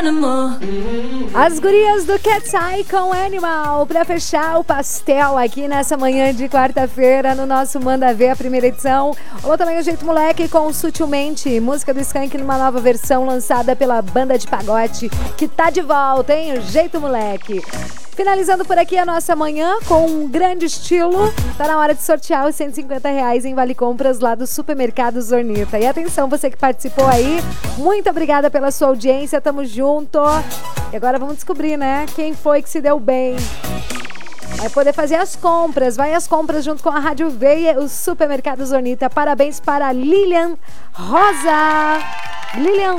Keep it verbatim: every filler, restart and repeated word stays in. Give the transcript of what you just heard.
As gurias do Cat's Eye com Animal pra fechar o pastel aqui nessa manhã de quarta-feira no nosso Manda Ver, a primeira edição. Ou também o Jeito Moleque com Sutilmente, música do Skank numa nova versão lançada pela banda de pagode que tá de volta, hein? O Jeito Moleque. Finalizando por aqui a nossa manhã com um grande estilo. Tá na hora de sortear os cento e cinquenta reais em Vale Compras lá do Supermercado Zornita. E atenção, você que participou aí, muito obrigada pela sua audiência, tamo junto. E agora vamos descobrir, né, quem foi que se deu bem. Vai poder fazer as compras, vai às compras junto com a Rádio Veia, o Supermercado Zornita. Parabéns para Lilian Rosa. Lilian